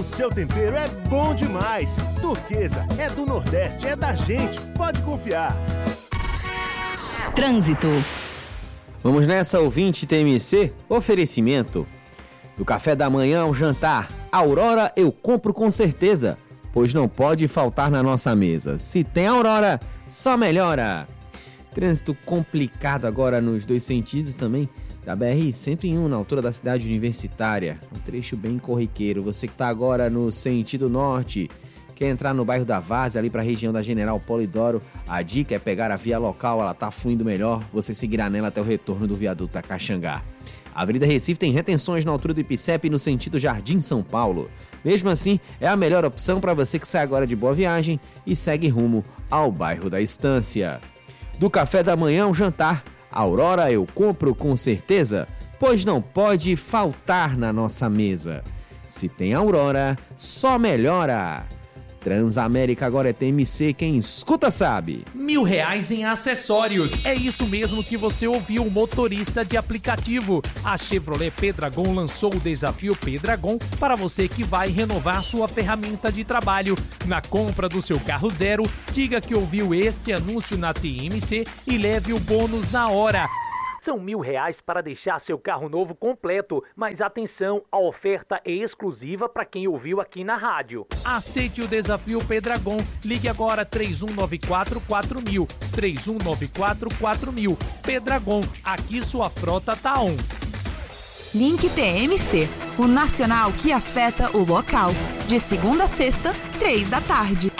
seu tempero é bom demais. Turquesa é do Nordeste, é da gente, pode confiar. Trânsito. Vamos nessa, ouvinte TMC. Oferecimento do café da manhã ao jantar. Aurora eu compro com certeza, pois não pode faltar na nossa mesa. Se tem Aurora, só melhora. Trânsito complicado agora nos dois sentidos também da BR-101, na altura da cidade universitária. Um trecho bem corriqueiro. Você que está agora no sentido norte, quer entrar no bairro da Várzea, ali para a região da General Polidoro, a dica é pegar a via local, ela está fluindo melhor, você seguirá nela até o retorno do viaduto Caxangá. A Avenida Recife tem retenções na altura do Ipicep no sentido Jardim São Paulo. Mesmo assim, é a melhor opção para você que sai agora de Boa Viagem e segue rumo ao bairro da Estância. Do café da manhã ao jantar, Aurora eu compro com certeza, pois não pode faltar na nossa mesa. Se tem Aurora, só melhora. Transamérica agora é TMC, quem escuta sabe. R$1.000 em acessórios. É isso mesmo que você ouviu, motorista de aplicativo. A Chevrolet Pedragon lançou o desafio Pedragon para você que vai renovar sua ferramenta de trabalho. Na compra do seu carro zero, diga que ouviu este anúncio na TMC e leve o bônus na hora. São R$1.000 para deixar seu carro novo completo, mas atenção, a oferta é exclusiva para quem ouviu aqui na rádio. Aceite o desafio Pedragon, ligue agora 3194-4000, 3194-4000. Pedragon, aqui sua frota tá on. Link TMC, o nacional que afeta o local. De segunda a sexta, 3 da tarde.